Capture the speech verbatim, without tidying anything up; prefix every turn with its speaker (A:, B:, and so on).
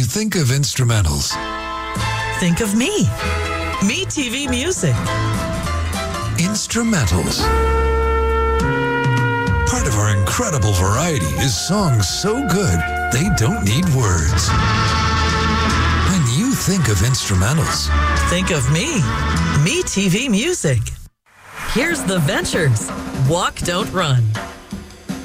A: think of instrumentals,
B: Think of me. Me T V Music.
A: instrumentals. Part of our incredible variety is songs so good they don't need words. When you think of instrumentals,
B: Think of me. Me T V Music. Here's The Ventures. Walk, don't run.